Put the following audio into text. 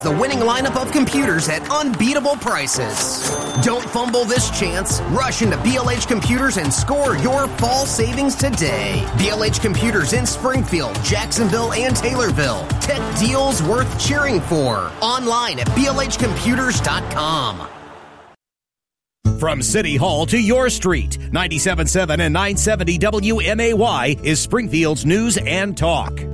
The winning lineup of computers at unbeatable prices. Don't fumble this chance. Rush into BLH Computers and score your fall savings today. BLH Computers in Springfield, Jacksonville, and Taylorville. Tech deals worth cheering for. Online at blhcomputers.com. From City Hall to your street, 97.7 and 970 WMAY is Springfield's News and Talk.